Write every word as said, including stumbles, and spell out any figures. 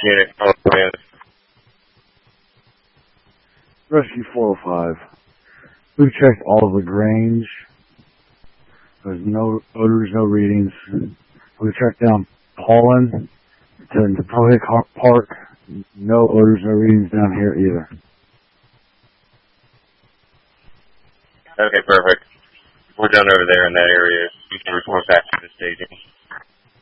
Unit, oh, man. Rescue four oh five. We've checked all of LaGrange. There's no odors, no readings. We tracked down Paulin to the Pohick Park. No odors, no readings down here either. Okay, perfect. We're done over there in that area. You can report back to the staging.